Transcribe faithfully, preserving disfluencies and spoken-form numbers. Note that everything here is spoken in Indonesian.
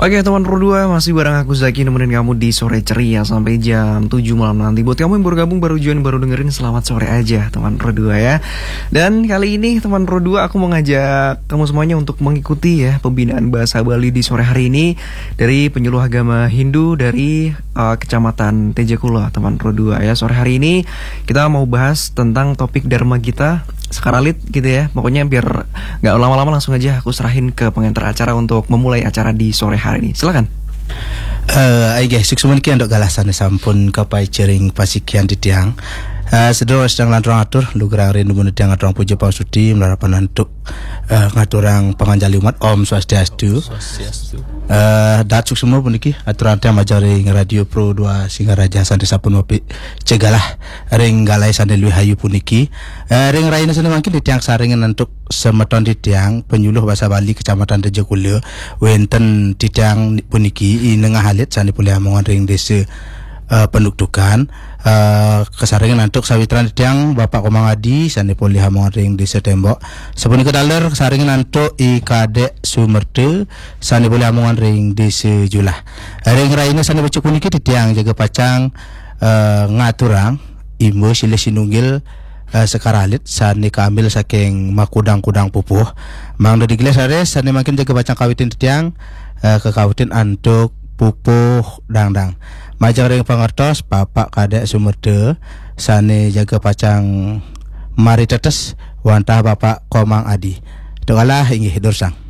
Oke teman Pro dua, masih bareng aku Zaki nemenin kamu di sore ceria sampai jam tujuh malam nanti. Buat kamu yang baru gabung, baru join, baru dengerin, selamat sore aja teman Pro dua ya. Dan kali ini teman Pro dua, aku mau ngajak kamu semuanya untuk mengikuti ya pembinaan bahasa Bali di sore hari ini dari penyuluh agama Hindu dari uh, Kecamatan Tejakula teman Pro dua ya. Sore hari ini kita mau bahas tentang topik Dharma Gita Sekaralit gitu ya. Pokoknya biar gak lama-lama, langsung aja aku serahin ke pengantar acara untuk memulai acara di sore hari ini. Silakan. Uh, ay guys, suksuman kian dok galasan sampun kapai cering pasikian di tiang. Uh, sedang sedang lantrang atur lugrang rindu menit yang ngaturang puja pangsudi melarapan untuk uh, ngaturang panganjali umat Om Swastiastu. Uh, dat suksumo puniki aturan tiang majari radio Pro dua singa raja sandi sapun wapi cegalah ring galai sandi lui hayu puniki. Uh, ring raina sandi mangkin di tiang saringan untuk semeton di tiang penyuluh bahasa Bali Kecamatan Tejakula wenten di tiang puniki inengah halit sandi pulih amongan ring desa uh, pendukdukan uh, kesaringan untuk sawitran di tiang Bapak Komang Adi sandi pulih amongan ring desa tembok sepuni kedaler kesaringan untuk i kadek Sumerte sandi pulih amongan ring desa Julah ring raina sandi becuk puniki di tiang jaga pacang uh, ngaturang imbo sile sinunggil Uh, sekaralit sani kambil saking makudang-kudang pupuh mang dari gelas ares sani makin jaga bacang kawitin tiang uh, ke kawitin antuk pupuh dangdang majang ring pangertos Bapak Kadek Sumerde sani jaga pacang mari tetes wantah Bapak Komang Adi doalah inggih dorsang.